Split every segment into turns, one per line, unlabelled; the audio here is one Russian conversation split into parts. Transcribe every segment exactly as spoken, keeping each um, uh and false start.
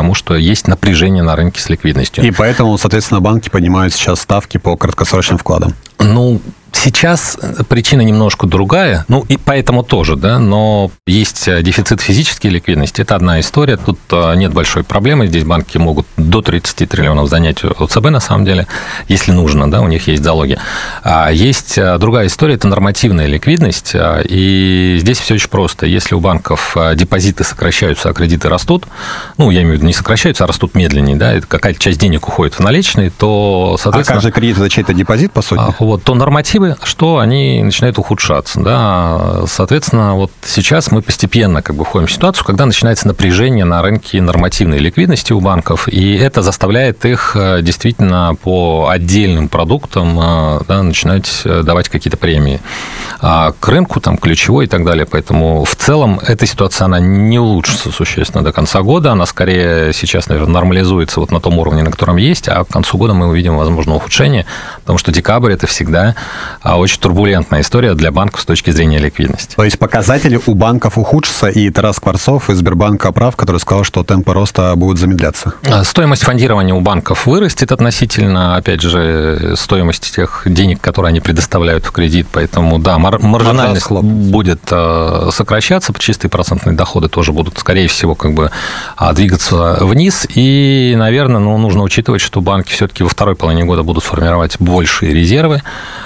потому что есть напряжение на рынке с ликвидностью.
И поэтому, соответственно, банки поднимают сейчас ставки по краткосрочным вкладам.
Ну, сейчас причина немножко другая, ну и поэтому тоже, да, но есть дефицит физической ликвидности, это одна история, тут нет большой проблемы, здесь банки могут до тридцати триллионов занять у ЦБ на самом деле, если нужно, да, у них есть залоги. А есть другая история, это нормативная ликвидность, и здесь все очень просто, если у банков депозиты сокращаются, а кредиты растут, ну, я имею в виду, не сокращаются, а растут медленнее, да, и какая-то часть денег уходит в наличные, то, соответственно...
А каждый кредит – это чей-то депозит, по сути?
Вот, то нормативы, что они начинают ухудшаться. Да? Соответственно, вот сейчас мы постепенно как бы входим в ситуацию, когда начинается напряжение на рынке нормативной ликвидности у банков, и это заставляет их действительно по отдельным продуктам, да, начинать давать какие-то премии к рынку, там, ключевой и так далее. Поэтому в целом эта ситуация, она не улучшится существенно до конца года, она скорее сейчас, наверное, нормализуется вот на том уровне, на котором есть, а к концу года мы увидим, возможно, ухудшение, потому что декабрь – это всегда очень турбулентная история для банков с точки зрения ликвидности.
То есть показатели у банков ухудшатся, и Тарас Скворцов из Сбербанка прав, который сказал, что темпы роста будут замедляться.
Стоимость фондирования у банков вырастет относительно, опять же, стоимости тех денег, которые они предоставляют в кредит, поэтому, да, мар- маржинальность будет сокращаться, чистые процентные доходы тоже будут, скорее всего, как бы двигаться вниз, и, наверное, ну, нужно учитывать, что банки все-таки во второй половине года будут формировать большие резервы,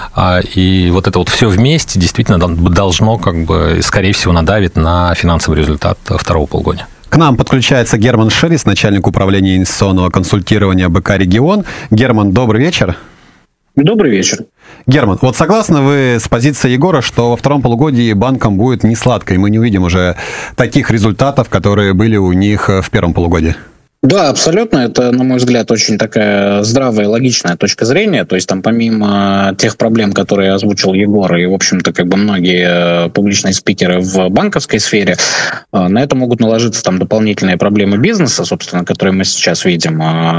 и вот это вот все вместе действительно должно, как бы, скорее всего, надавить на финансовый результат второго полугодия.
К нам подключается Герман Шелест, начальник управления инвестиционного консультирования БК «Регион». Герман, добрый вечер.
Добрый вечер.
Герман, вот согласны вы с позицией Егора, что во втором полугодии банкам будет не сладко, и мы не увидим уже таких результатов, которые были у них в первом полугодии?
Да, абсолютно. Это, на мой взгляд, очень такая здравая, логичная точка зрения. То есть там помимо тех проблем, которые озвучил Егор, и, в общем-то, как бы многие публичные спикеры в банковской сфере, на это могут наложиться там дополнительные проблемы бизнеса, собственно, которые мы сейчас видим.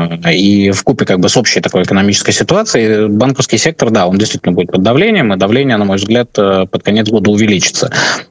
И вкупе как бы с общей такой экономической ситуацией банковский сектор, да, он действительно будет под давлением, и давление, на мой взгляд, под конец года увеличится.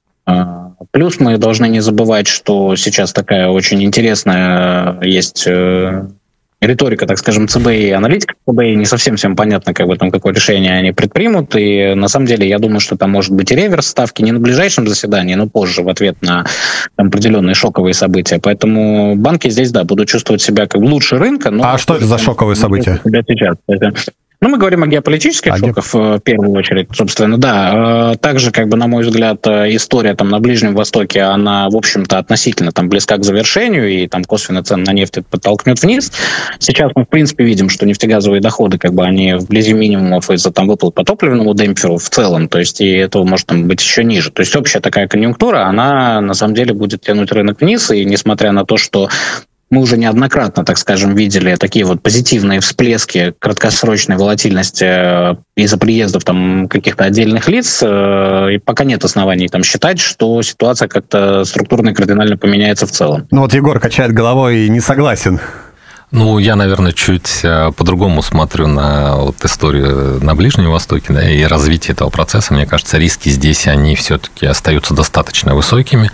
Плюс мы должны не забывать, что сейчас такая очень интересная есть риторика, так скажем, ЦБ и аналитика ЦБ, и не совсем всем понятно, как бы там какое решение они предпримут, и на самом деле я думаю, что там может быть и реверс ставки не на ближайшем заседании, но позже в ответ на там определенные шоковые события. Поэтому банки здесь, да, будут чувствовать себя как лучше рынка. Но
а что это за шоковые события?
Сейчас. Ну, мы говорим о геополитических а шоках в первую очередь, собственно, да. Также, как бы, на мой взгляд, история там на Ближнем Востоке, она, в общем-то, относительно там близка к завершению, и там косвенно цены на нефть подтолкнет вниз. Сейчас мы, в принципе, видим, что нефтегазовые доходы, как бы, они вблизи минимумов из-за там выплат по топливному демпферу в целом, то есть и этого может там быть еще ниже. То есть общая такая конъюнктура, она, на самом деле, будет тянуть рынок вниз, и несмотря на то, что мы уже неоднократно, так скажем, видели такие вот позитивные всплески краткосрочной волатильности из-за приездов там каких-то отдельных лиц, и пока нет оснований там считать, что ситуация как-то структурно и кардинально поменяется в целом.
Ну вот Егор качает головой и не согласен.
Ну, я, наверное, чуть по-другому смотрю на вот историю на Ближнем Востоке, да, и развитие этого процесса. Мне кажется, риски здесь, они все-таки остаются достаточно высокими.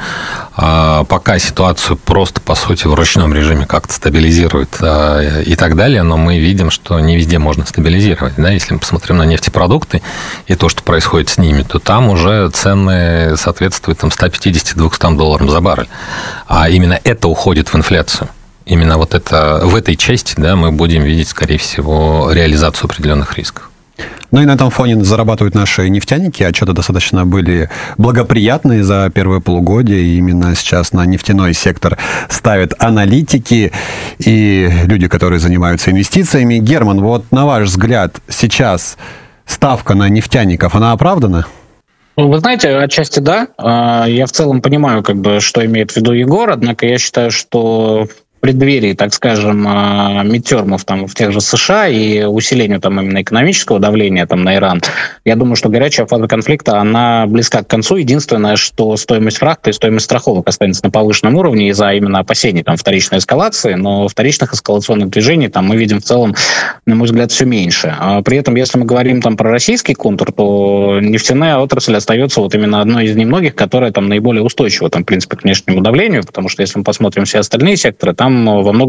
А пока ситуацию просто, по сути, в ручном режиме как-то стабилизируют а, и так далее, но мы видим, что не везде можно стабилизировать. Да? Если мы посмотрим на нефтепродукты и то, что происходит с ними, то там уже цены соответствуют там, сто пятьдесят - двести долларов за баррель. А именно это уходит в инфляцию. Именно вот это, в этой части, да, мы будем видеть, скорее всего, реализацию определенных рисков.
Ну и на этом фоне зарабатывают наши нефтяники. Отчеты достаточно были благоприятные за первое полугодие. И именно сейчас на нефтяной сектор ставят аналитики и люди, которые занимаются инвестициями. Герман, вот на ваш взгляд, сейчас ставка на нефтяников, она оправдана?
Вы знаете, отчасти да. Я в целом понимаю, как бы, что имеет в виду Егор, однако я считаю, что в преддверии, так скажем, мидтермов там в тех же США и усилению там именно экономического давления там на Иран, я думаю, что горячая фаза конфликта, она близка к концу. Единственное, что стоимость фрахта и стоимость страховок останется на повышенном уровне из-за именно опасений там вторичной эскалации, но вторичных эскалационных движений там мы видим в целом, на мой взгляд, все меньше. А при этом, если мы говорим там про российский контур, то нефтяная отрасль остается вот именно одной из немногих, которая там наиболее устойчива там, в принципе, к внешнему давлению, потому что если мы посмотрим все остальные секторы, там во многом